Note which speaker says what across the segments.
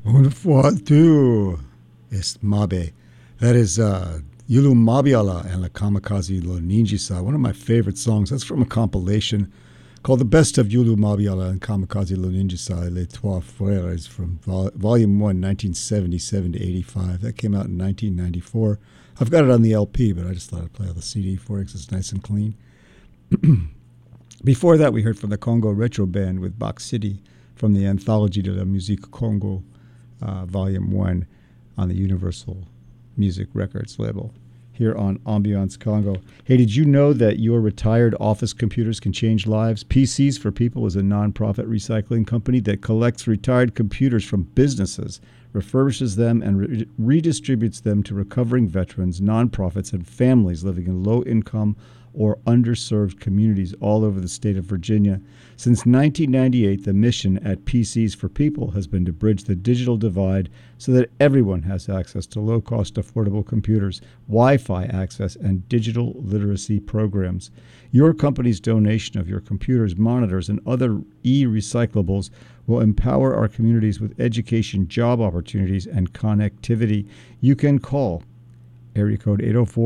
Speaker 1: Un fois tu es Mabe. That is Yulu Mabiala and La Kamikaze Lo Ninjisa, one of my favorite songs. That's from a compilation called The Best of Yulu Mabiala and Kamikaze Lo Ninjisa, Les Trois Frères, from Volume 1, 1977 to 85. That came out in 1994. I've got it on the LP, but I just thought I'd play on the CD for it because it's nice and clean. Before that, we heard from the Congo Retro Band with Bach City from the Anthologie de la Musique Congo, Volume 1 on the Universal Music Records label here on Ambiance Congo. Hey, did you know that your retired office computers can change lives? PCs for People is a nonprofit recycling company that collects retired computers from businesses, refurbishes them, and redistributes them to recovering veterans, nonprofits, and families living in low-income or underserved communities all over the state of Virginia. Since 1998, the mission at PCs for People has been to bridge the digital divide so that everyone has access to low-cost, affordable computers, Wi-Fi access, and digital literacy programs. Your company's donation of your computers, monitors, and other e-recyclables will empower our communities with education, job opportunities, and connectivity. You can call area code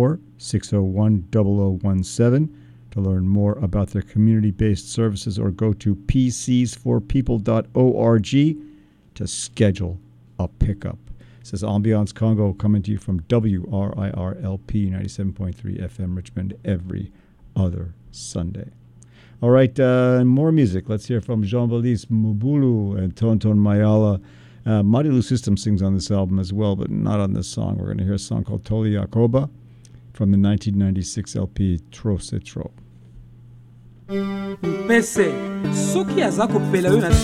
Speaker 1: 804-601-0017 to learn more about their community-based services, or go to pcsforpeople.org to schedule a pickup. This is Ambiance Congo coming to you from WRIR-LP 97.3 FM Richmond every other Sunday. All right, more music. Let's hear from Jean-Baptiste Mubulu and Tonton Mayala. Marilu System sings on this album as well, but not on this song. We're going to hear a song called Toli Yakoba from the 1996 LP Tro C'est Tro.
Speaker 2: Mpese soki aza kopela yo na